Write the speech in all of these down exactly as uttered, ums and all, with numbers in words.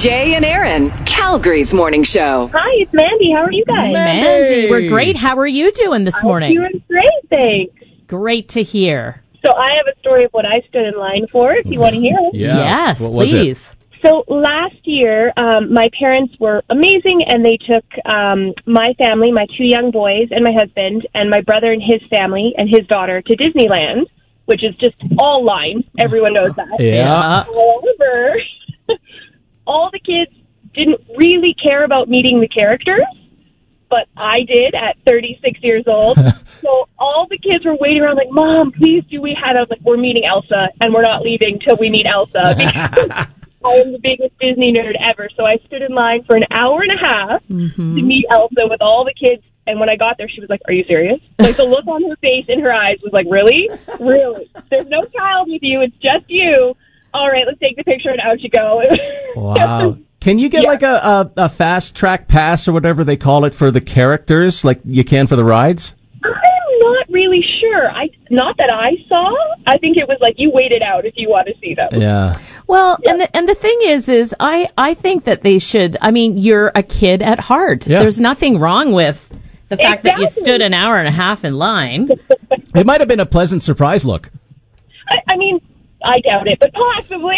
Jay and Aaron, Calgary's morning show. Hi, it's Mandy. How are you guys? Mandy, we're great. How are you doing this morning? I'm doing great, thanks. Great to hear. So I have a story of what I stood in line for, if you want to hear it. Yeah. Yes, What was please. So last year, um, my parents were amazing, and they took um, my family, my two young boys, and my husband, and my brother and his family and his daughter to Disneyland, which is just all lines. Everyone knows that. Yeah. However, all the kids didn't really care about meeting the characters, but I did at thirty-six years old. So all the kids were waiting around like, Mom, please do we have, I was like, we're meeting Elsa, and we're not leaving till we meet Elsa. Because I am the biggest Disney nerd ever. So I stood in line for an hour and a half Mm-hmm. to meet Elsa with all the kids. And when I got there, she was like, are you serious? Like, the look on her face and her eyes was like, really? Really? There's no child with you. It's just you. All right, let's take the picture, and out you go. Wow. Can you get Yeah. like a, a, a fast track pass or whatever they call it for the characters, like you can for the rides? I'm not really sure. I Not that I saw. I think it was like you wait it out if you want to see them. Yeah. Well, and the, and the thing is, is I, I think that they should, I mean, you're a kid at heart. Yeah. There's nothing wrong with the fact that you Exactly. stood an hour and a half in line. It might have been a pleasant surprise look. I, I mean, I doubt it, but possibly.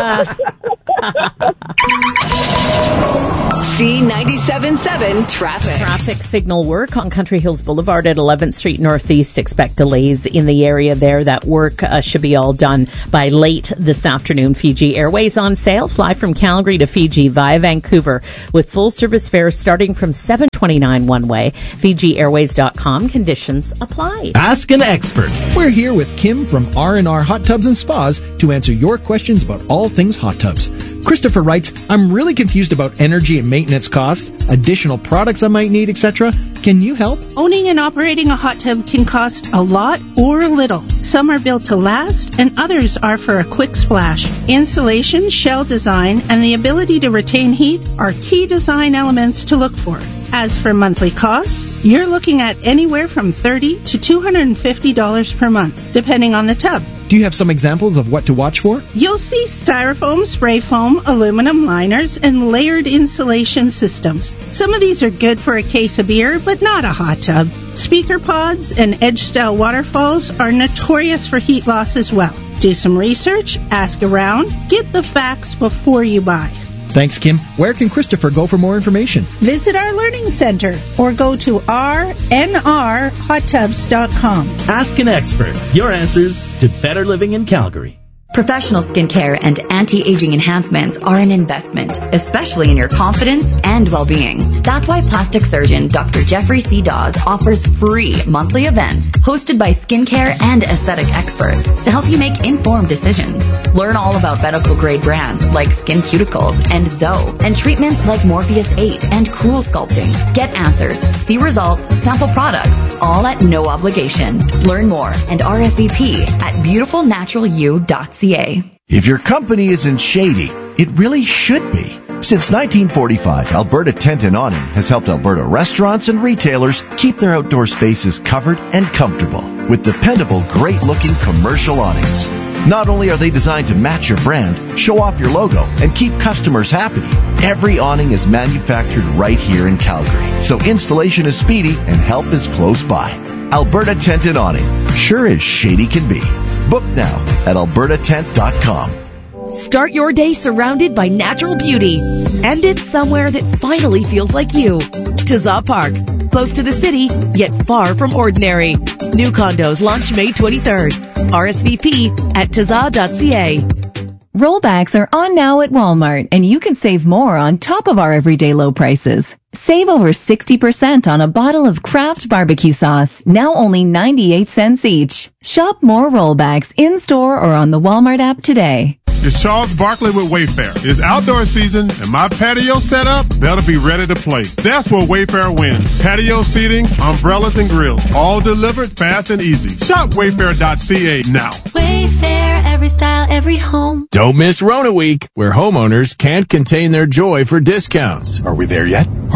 C ninety-seven point seven traffic. Traffic signal work on Country Hills Boulevard at eleventh Street Northeast. Expect delays in the area there. That work uh, should be all done by late this afternoon. Fiji Airways on sale. Fly from Calgary to Fiji via Vancouver with full service fares starting from seven twenty-nine one way. Fiji Airways dot com. Conditions apply. Ask an expert. We're here with Kim from R and R Hot Tubs and Spas to answer your questions about all things hot tubs. Christopher writes, I'm really confused about energy and maintenance costs, additional products I might need, et cetera. Can you help? Owning and operating a hot tub can cost a lot or a little. Some are built to last, and others are for a quick splash. Insulation, shell design, and the ability to retain heat are key design elements to look for. As for monthly costs, you're looking at anywhere from thirty dollars to two hundred fifty dollars per month, depending on the tub. Do you have some examples of what to watch for? You'll see styrofoam, spray foam, aluminum liners, and layered insulation systems. Some of these are good for a case of beer, but not a hot tub. Speaker pods and edge-style waterfalls are notorious for heat loss as well. Do some research, ask around, get the facts before you buy. Thanks, Kim. Where can Christopher go for more information? Visit our learning center or go to r n r hot tubs dot com. Ask an expert. Your answers to better living in Calgary. Professional skincare and anti-aging enhancements are an investment, especially in your confidence and well-being. That's why plastic surgeon Doctor Jeffrey C. Dawes offers free monthly events hosted by skincare and aesthetic experts to help you make informed decisions. Learn all about medical-grade brands like Skin Cuticles and Zoe, and treatments like Morpheus eight and Cool Sculpting. Get answers, see results, sample products, all at no obligation. Learn more and R S V P at beautiful natural you dot c a. If your company isn't shady, it really should be. Since nineteen forty-five, Alberta Tent and Awning has helped Alberta restaurants and retailers keep their outdoor spaces covered and comfortable with dependable, great-looking commercial awnings. Not only are they designed to match your brand, show off your logo, and keep customers happy, every awning is manufactured right here in Calgary, so installation is speedy and help is close by. Alberta Tent and Awning, sure as shady can be. Book now at alberta tent dot com. Start your day surrounded by natural beauty. End it somewhere that finally feels like you. Tazza Park. Close to the city, yet far from ordinary. New condos launch May twenty-third. R S V P at tazza dot c a. Rollbacks are on now at Walmart, and you can save more on top of our everyday low prices. Save over sixty percent on a bottle of Kraft barbecue sauce, now only ninety-eight cents each. Shop more rollbacks in-store or on the Walmart app today. It's Charles Barkley with Wayfair. It's outdoor season, and my patio setup, that'll be ready to play. That's where Wayfair wins. Patio seating, umbrellas, and grills, all delivered fast and easy. Shop wayfair dot c a now. Wayfair, every style, every home. Don't miss Rona Week, where homeowners can't contain their joy for discounts. Are we there yet? Or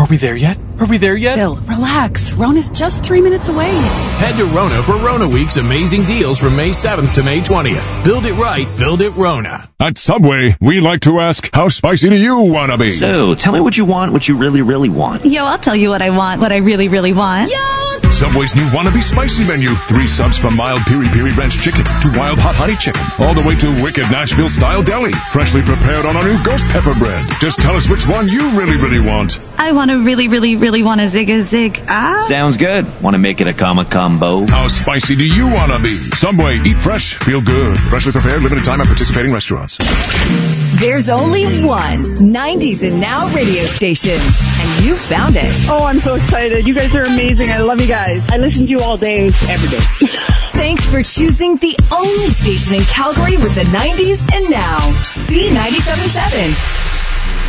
Are we there yet? Are we there yet? Bill, relax. Rona's just three minutes away. Head to Rona for Rona Week's amazing deals from May seventh to May twentieth. Build it right. Build it Rona. At Subway, we like to ask, how spicy do you want to be? So, tell me what you want, what you really, really want. Yo, I'll tell you what I want, what I really, really want. Yo! Subway's new Wannabe Spicy menu. Three subs from mild piri-piri ranch chicken to wild hot honey chicken. All the way to wicked Nashville-style deli. Freshly prepared on our new ghost pepper bread. Just tell us which one you really, really want. I want to really, really, really want a zig a zig. Ah. Sounds good. Want to make it a comma combo? How spicy do you want to be? Subway, eat fresh, feel good. Freshly prepared, limited time at participating restaurants. There's only one nineties and Now radio station, and you found it. Oh, I'm so excited. You guys are amazing. I love you guys. I listen to you all day, every day. Thanks for choosing the only station in Calgary with the nineties and Now. C ninety-seven point seven.